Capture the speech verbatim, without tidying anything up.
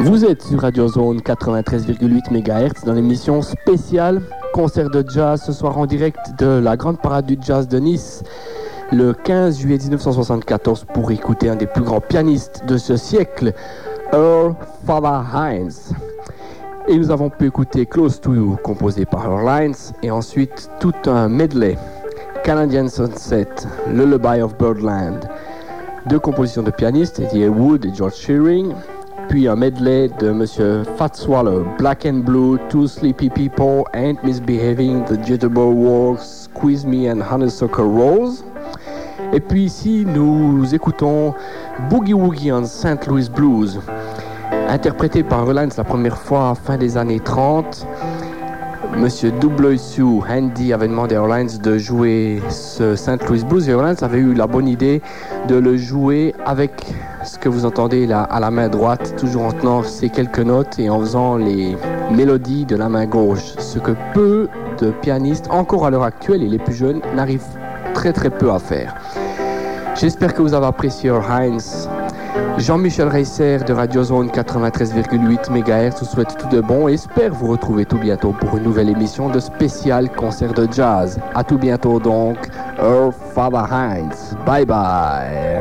Vous êtes sur Radio Zone quatre-vingt-treize virgule huit mégahertz dans l'émission spéciale concert de jazz ce soir en direct de la grande parade du jazz de Nice le quinze juillet dix-neuf cent soixante-quatorze pour écouter un des plus grands pianistes de ce siècle, Earl Father Hines. Et nous avons pu écouter Close to You composé par Earl Hines et ensuite tout un medley, Canadian Sunset, Lullaby of Birdland, deux compositions de pianistes, Eddie Wood et George Shearing, puis un medley de Monsieur Fat Swallow, Black and Blue, Two Sleepy People, Ain't Misbehaving, The Jitterbug Walks, Squeeze Me and Honeysuckle Rose. Et puis ici, nous écoutons Boogie Woogie on Saint Louis Blues, interprété par Earl Hines la première fois à fin des années trente. Monsieur W C Handy avait demandé à Earl Hines de jouer ce Saint Louis Blues et Earl Hines avait eu la bonne idée de le jouer avec ce que vous entendez là à la main droite, toujours en tenant ces quelques notes et en faisant les mélodies de la main gauche, ce que peu de pianistes, encore à l'heure actuelle et les plus jeunes, n'arrivent très très peu à faire. J'espère que vous avez apprécié Earl Hines. Jean-Michel Reisser de Radio Zone quatre-vingt-treize virgule huit mégahertz vous souhaite tout de bon et espère vous retrouver tout bientôt pour une nouvelle émission de spécial concert de jazz. À tout bientôt donc, Earl Father Hines. Bye bye.